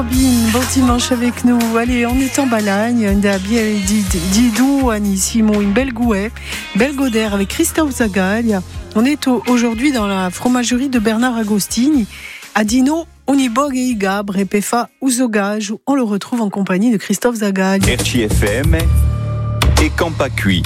Bon dimanche avec nous. Allez, on est en Balagne. On a bien Didou, Anissimo, une belle gouet, belle godère avec Christophe Zagaglia. On est aujourd'hui dans la fromagerie de Bernard Agostini à Dino, Unibog et Igabre et Pefa Uzogage. On le retrouve en compagnie de Christophe Zagaglia. RCFM e Campacui.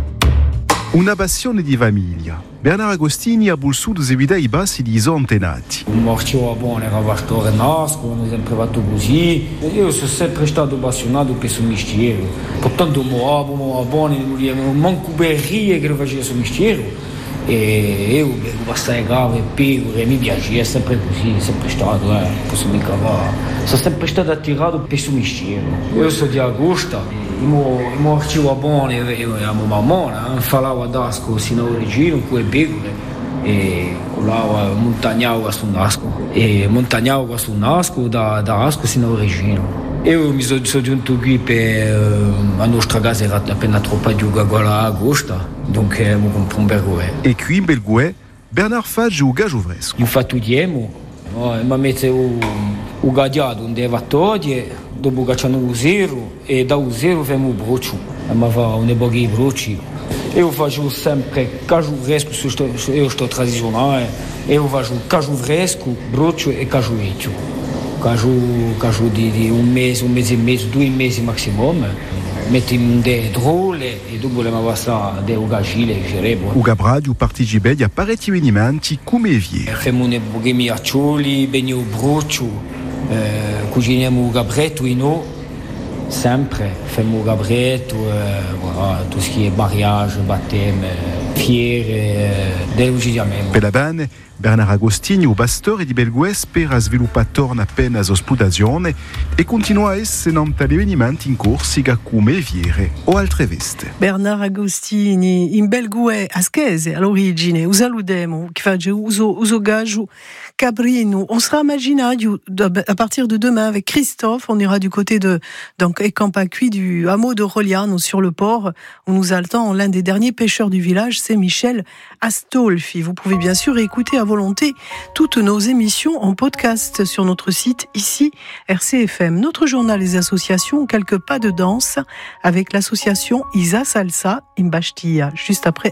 Una passione di famiglia. Bernard Agostini ha bussato svita i bassi di antenati. Marcevo buono, era pastore nasco, non sempre fatto così. Io sono sempre stato appassionato per questo mestiere. Portanto mo buono, non manco berrie che lo facevo questo mestiere. E io bevo pasta di cave, pecore, mi piace, è sempre così, è sempre stato, posso mica fare. Sono sempre stato attirato per questo mestiere. Io sono di Agosta, io facevo buono, io amo mamma, falavo ad Asco sino a origine, con le pecore, e là montagnavo questo nasco, e montagnavo questo nasco da Asco sino a origine. Io mi sono giunto qui per la nostra casa era appena troppo giuga a Agosta, dunque mi compro un bergoe. E qui in Belgue, Bernard fa giuga giovresco. Io fatto diemo, mi mette un gadiato, un devattorie, dopo che c'hanno un zero, e da un zero famo un broccio, ma fa un eboghi brocci. Io faccio sempre cagiuvresco, io sto tradizionale, io faccio cagiuvresco, broccio e cagiueccio. Caju di un mese e mezzo, 2 mesi maximum, metti in de drole e dopo le basta de ugagile gerebo. Uga bradio participe a parecchi avvenimenti come vie. Femo ne bughemi accioli, begno broccio, cuciniamo ugabretto ino, sempre femo ugabretto, voilà, tout ce qui est mariage, baptême, fiere, de uccidiamo. Per la bane Bernard Agostini, o pastore di Belgue, spera sviluppare torna appena a ospitazione e continua a essere un tale avvenimento in corsica come viere o altre veste. Bernard Agostini, in Belgue, aschese all'origine, usaludemo, che fa usogaju, cabrino. On sera à Maginadio à partir de demain avec Christophe. On ira du côté de Campacui, du hameau de Roliano sur le port. On nous attend l'un des derniers pêcheurs du village, c'est Michel Astolfi. Vous pouvez bien sûr écouter à volonté toutes nos émissions en podcast sur notre site ici RCFM. Notre journal Les associations, quelques pas de danse avec l'association Isa Salsa in Bastia, juste après